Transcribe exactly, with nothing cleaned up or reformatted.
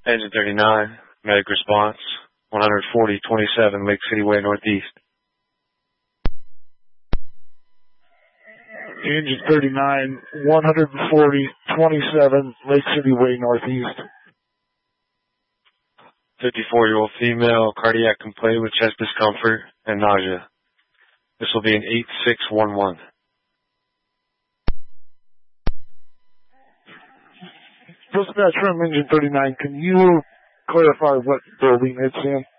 Engine thirty-nine, medic response, one forty twenty-seven Lake City Way Northeast. Engine thirty-nine, one forty twenty-seven Lake City Way Northeast. fifty-four-year-old female, cardiac complaint with chest discomfort and nausea. This will be an eight six one one. Dispatch from Engine thirty-nine, can you clarify what building it's in?